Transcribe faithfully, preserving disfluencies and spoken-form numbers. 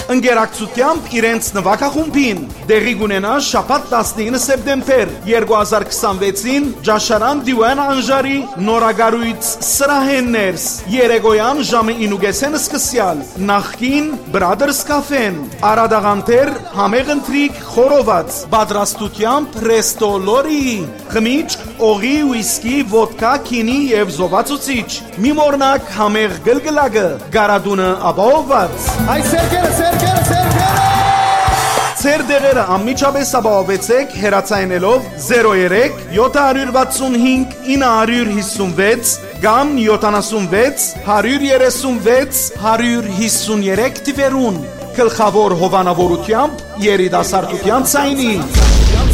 ընկերակցությամբ իրենց նվագախումբին։ Դեղի կունենա շաբաթ տասնինը սեպտեմբեր երկու հազար քսանվեցին Ջաշարան Դիվան Անժարի նորագարույց սրահեններս երեկոյան ժամը ինուգեսեն սկսյալ նախքին Brothers Cafe-ն Արադաղանտեր համեղ ընթրիք խորոված պատրաստությամբ Resto Lori խմիչք օղի ուիսկի ոդկա քինի եւ զովացուցիչ մի մորնակ համեղ գլգլակը գարադունը ապահովված Այ սերկերը սերկերը սերկերը Ձեր դեղերը անմիջապես ապահովեցեք հեռացայնելով զերո երեք յոթ վաթսունհինգ ինը հիսունվեց կամ յոթանասունվեց հարյուր երեսունվեց հարյուր հիսուներեք թվերուն գլխավոր հովանավորությամբ երիտասարդության ցայնի